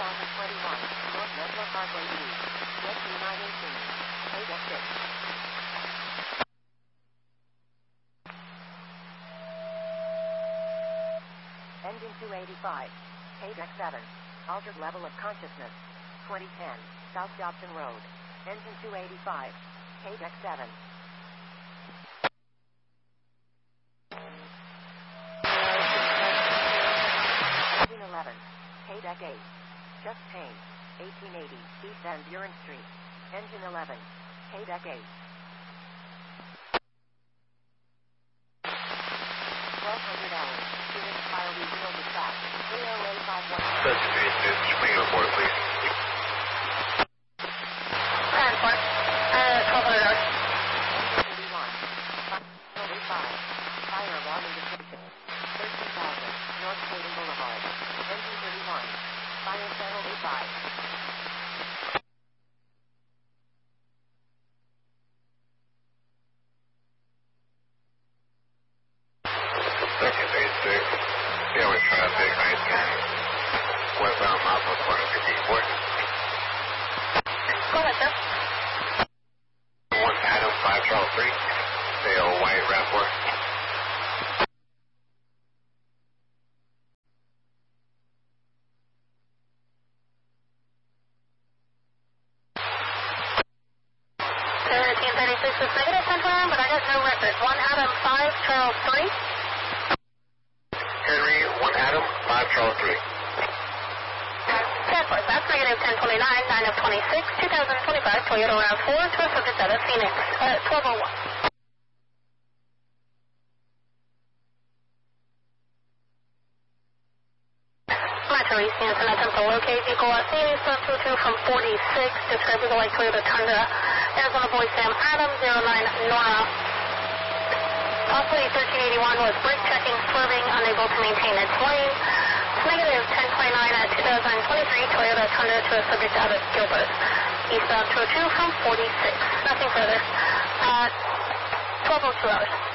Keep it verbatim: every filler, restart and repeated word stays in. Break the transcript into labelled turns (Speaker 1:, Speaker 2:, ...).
Speaker 1: thousand twenty-one, North Metro Parkway East, Jet two nine eighteen, K D E X six. Engine two eighty-five, K D E X seven, altered level of consciousness, twenty ten, South Dobson Road, engine two eighty-five, K D E X seven. Engine eleven, K D E X eight, Just Payne, eighteen eighty, East Van Buren Street, engine eleven, K D E X eight. twelve hundred hours, Phoenix Fire Regional Dispatch, three oh eight five one.
Speaker 2: That's three two, swing report, please.
Speaker 3: Transport, uh, twelve hundred hours.
Speaker 1: thirty-one, thirty-five, fire alarm indication, thirteen thousand, North Hayden Boulevard, engine thirty-one, fire channel eighty-five.
Speaker 2: Second eighty-six, Taylor traffic, I ten, westbound Mount one fifty-four.
Speaker 3: Go ahead, sir.
Speaker 2: one Adam, five Charles three, Dale White, Rapport.
Speaker 3: thirteen thirty-six is negative, ten twenty-nine, but I got no records. one Adam, five Charles three.
Speaker 2: Henry, one Adam, five Charles three.
Speaker 3: Transport, that's negative ten twenty-nine, nine of twenty-six, two thousand twenty-five, Toyota RAV four, to a subject out of Phoenix, uh, twelve oh one. Metro East units and attempt to locate vehicle at Phoenix two two two from forty-six, described as a white Toyota Tundra, Arizona Boy Sam Adams, zero nine Nora. Possibly thirteen eighty-one was brake checking, swerving, unable to maintain its lane. Negative ten twenty-nine at two thousand twenty-three, Toyota Tundra to a subject out of Gilbert. Eastbound two oh two from forty-six. Nothing further. Uh, twelve oh two hours.